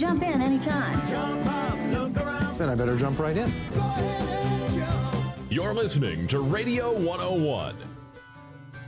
jump in anytime. Jump out, look around. Then I better jump right in. Go ahead and jump. You're listening to Radio 101.